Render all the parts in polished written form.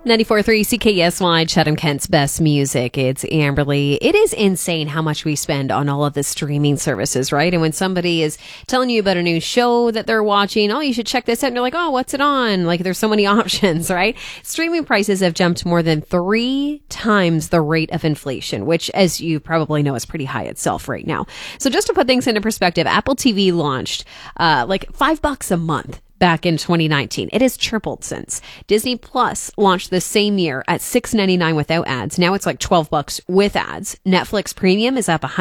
94.3 CKSY, Chatham Kent's best music. It's Amberly. It is insane how much we spend on all of the streaming services, right? And when somebody is telling you about a new show that they're watching, oh, you should check this out. And you're like, oh, what's it on? Like, there's so many options, right? Streaming prices have jumped more than 3 times the rate of inflation, which, as you probably know, is pretty high itself right now. So just to put things into perspective, Apple TV launched like $5 a month back in 2019. It has tripled since. Disney Plus launched the same year at $6.99 without ads. Now it's like $12 with ads. Netflix Premium is up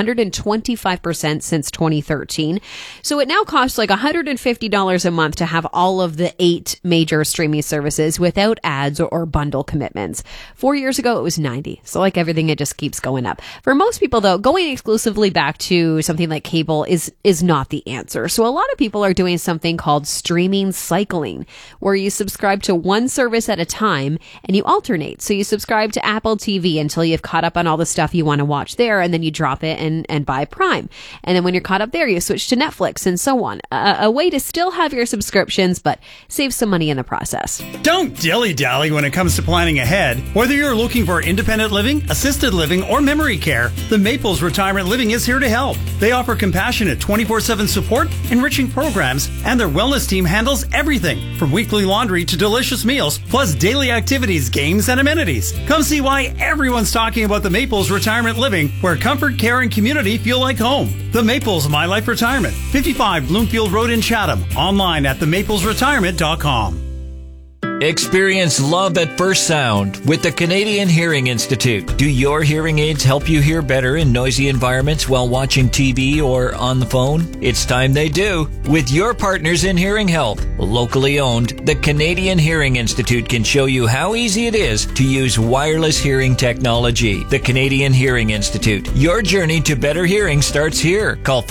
125% since 2013. So it now costs like $150 a month to have all of the 8 major streaming services without ads or bundle commitments. 4 years ago, it was $90. So like everything, it just keeps going up. For most people, though, going exclusively back to something like cable is not the answer. So a lot of people are doing something called streaming cycling, where you subscribe to one service at a time and you alternate. So you subscribe to Apple TV until you've caught up on all the stuff you want to watch there, and then you drop it and buy Prime. And then when you're caught up there, you switch to Netflix and so on. A way to still have your subscriptions, but save some money in the process. Don't dilly-dally when it comes to planning ahead. Whether you're looking for independent living, assisted living, or memory care, the Maples Retirement Living is here to help. They offer compassionate 24/7 support, enriching programs, and their wellness team handles everything from weekly laundry to delicious meals, plus daily activities, games, and amenities. Come see why everyone's talking about the Maples Retirement Living, where comfort, care, and community feel like home. The Maples My Life Retirement, 55 Bloomfield Road in Chatham. Online at themaplesretirement.com. Experience love at first sound with the Canadian Hearing Institute. Do your hearing aids help you hear better in noisy environments while watching TV or on the phone? It's time they do. With your partners in hearing health, locally owned, the Canadian Hearing Institute can show you how easy it is to use wireless hearing technology. The Canadian Hearing Institute. Your journey to better hearing starts here. Call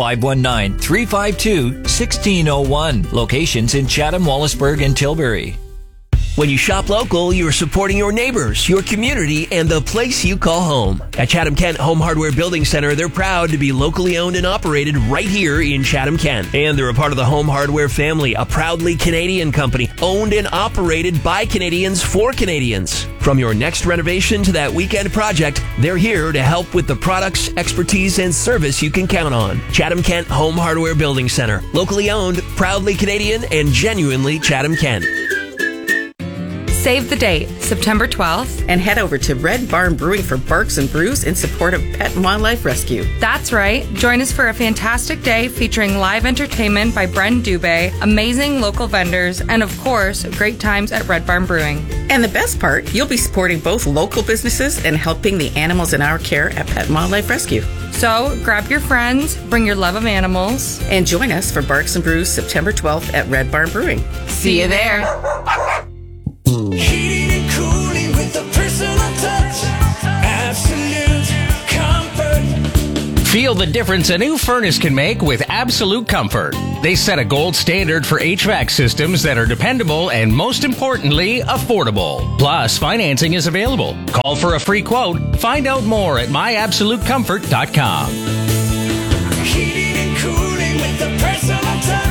519-352-1601. Locations in Chatham, Wallaceburg, and Tilbury. When you shop local, you're supporting your neighbors, your community, and the place you call home. At Chatham Kent Home Hardware Building Center, they're proud to be locally owned and operated right here in Chatham Kent. And they're a part of the Home Hardware family, a proudly Canadian company, owned and operated by Canadians for Canadians. From your next renovation to that weekend project, they're here to help with the products, expertise, and service you can count on. Chatham Kent Home Hardware Building Center, locally owned, proudly Canadian, and genuinely Chatham Kent. Save the date, September 12th. And head over to Red Barn Brewing for Barks and Brews in support of Pet and Wildlife Rescue. That's right. Join us for a fantastic day featuring live entertainment by Bren Dubé, amazing local vendors, and of course, great times at Red Barn Brewing. And the best part, you'll be supporting both local businesses and helping the animals in our care at Pet and Wildlife Rescue. So grab your friends, bring your love of animals, and join us for Barks and Brews September 12th at Red Barn Brewing. See you there. Heating and cooling with a personal touch. Absolute comfort. Feel the difference a new furnace can make with Absolute Comfort. They set a gold standard for HVAC systems that are dependable and, most importantly, affordable. Plus, financing is available. Call for a free quote. Find out more at myabsolutecomfort.com. Heating and cooling with a personal touch.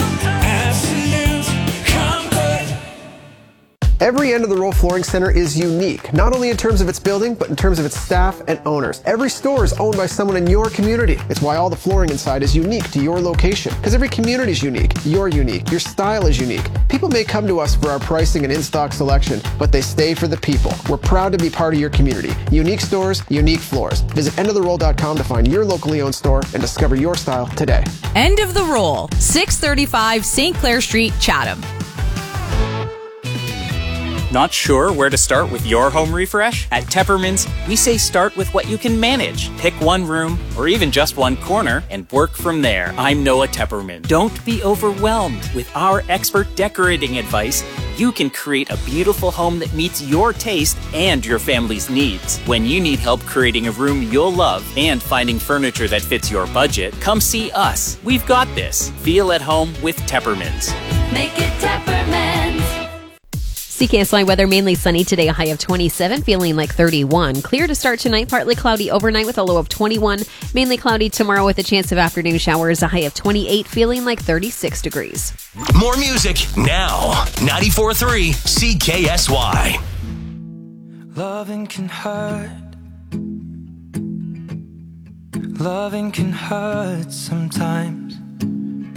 Every end of the Roll Flooring Center is unique, not only in terms of its building, but in terms of its staff and owners. Every store is owned by someone in your community. It's why all the flooring inside is unique to your location. Because every community is unique. You're unique. Your style is unique. People may come to us for our pricing and in-stock selection, but they stay for the people. We're proud to be part of your community. Unique stores, unique floors. Visit endoftheroll.com to find your locally owned store and discover your style today. End of the Roll, 635 St. Clair Street, Chatham. Not sure where to start with your home refresh? At Tepperman's, we say start with what you can manage. Pick one room, or even just one corner, and work from there. I'm Noah Tepperman. Don't be overwhelmed. With our expert decorating advice, you can create a beautiful home that meets your taste and your family's needs. When you need help creating a room you'll love and finding furniture that fits your budget, come see us. We've got this. Feel at home with Tepperman's. Make it Tepperman's. CKSY weather, mainly sunny today, a high of 27, feeling like 31. Clear to start tonight, partly cloudy overnight with a low of 21. Mainly cloudy tomorrow with a chance of afternoon showers, a high of 28, feeling like 36 degrees. More music now. 94.3 CKSY. Loving can hurt. Loving can hurt sometimes.